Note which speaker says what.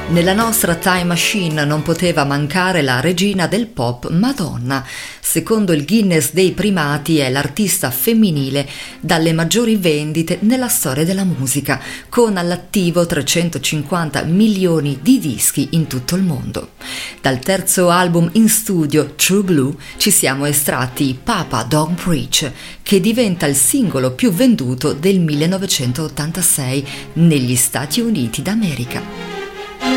Speaker 1: Nella nostra Time Machine non poteva mancare la regina del pop Madonna. Secondo il Guinness dei primati è l'artista femminile dalle maggiori vendite nella storia della musica, con all'attivo 350 milioni di dischi in tutto il mondo. Dal terzo album in studio, True Blue, ci siamo estratti Papa Don't Preach, che diventa il singolo più venduto del 1986 negli Stati Uniti d'America.